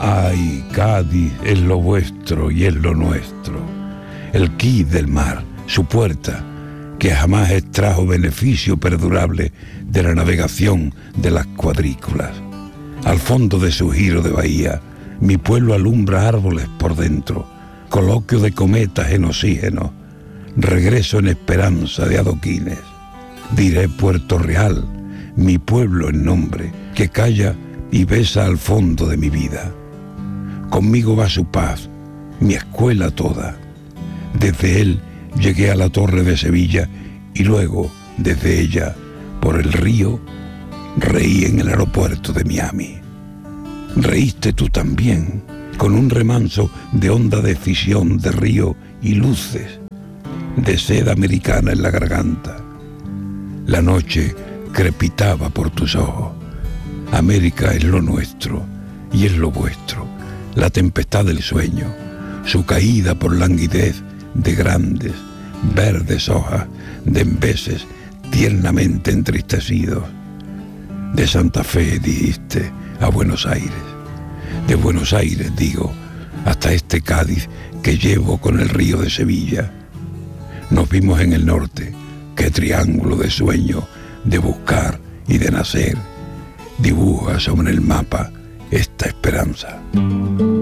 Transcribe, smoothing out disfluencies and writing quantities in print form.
Ay, Cádiz es lo vuestro y es lo nuestro, el quid del mar, su puerta, que jamás extrajo beneficio perdurable de la navegación de las cuadrículas. Al fondo de su giro de bahía, mi pueblo alumbra árboles por dentro, coloquio de cometas en oxígeno, regreso en esperanza de adoquines. Diré Puerto Real, mi pueblo en nombre, que calla y besa al fondo de mi vida. Conmigo va su paz, mi escuela toda. Desde él llegué a la Torre de Sevilla y luego, desde ella, por el río, reí en el aeropuerto de Miami. Reíste tú también, con un remanso de honda decisión de río y luces, de seda americana en la garganta. La noche crepitaba por tus ojos. América es lo nuestro y es lo vuestro, la tempestad del sueño, su caída por languidez de grandes, verdes hojas de embeses tiernamente entristecidos. De Santa Fe dijiste a Buenos Aires, de Buenos Aires, digo, hasta este Cádiz que llevo con el río de Sevilla. Nos vimos en el norte, qué triángulo de sueño, de buscar y de nacer, dibuja sobre el mapa esta esperanza.